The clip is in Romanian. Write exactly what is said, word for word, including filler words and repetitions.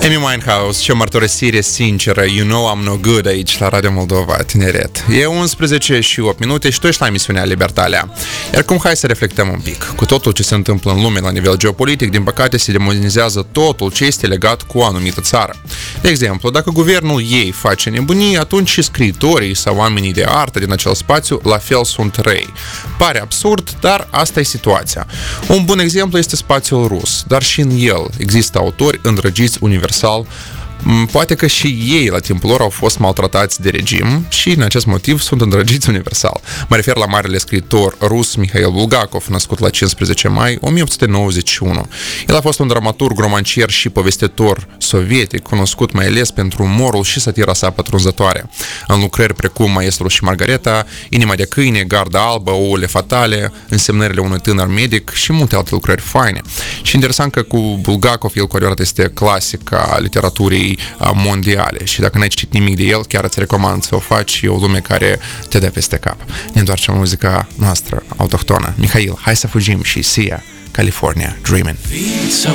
Amy Winehouse, ce mărturisire sinceră, You Know I'm No Good aici la Radio Moldova, tineret. E unsprezece și opt minute și tu ești la emisiunea Libertatea. Iar cum hai să reflectăm un pic. Cu totul ce se întâmplă în lume la nivel geopolitic, din păcate se demonizează totul ce este legat cu o anumită țară. De exemplu, dacă guvernul ei face nebunii, atunci și scriitorii sau oamenii de artă din acel spațiu la fel sunt răi. Pare absurd, dar asta e situația. Un bun exemplu este spațiul rus, dar și în el există autori îndrăgiți universal. Poate că și ei la timpul lor au fost maltratați de regim și în acest motiv sunt îndrăgiți universal. Mă refer la marele scriitor rus Mihail Bulgakov, născut la cincisprezece mai o mie opt sute nouăzeci și unu. El a fost un dramaturg, romancier și povestitor sovietic, cunoscut mai ales pentru umorul și satira sa pătrunzătoare. În lucrări precum Maestrul și Margareta, Inima de câine, Garda albă, Ouăle fatale, Însemnările unui tânăr medic și multe alte lucrări faine. Și interesant că cu Bulgakov el cu adevărat este clasica literaturii mondiale și dacă n-ai citit nimic de el, chiar îți recomand să o faci, e o lume care te dă peste cap. Ne întoarcem la muzica noastră autohtonă. Mihail, hai să fugim și Sia, California Dreamin'.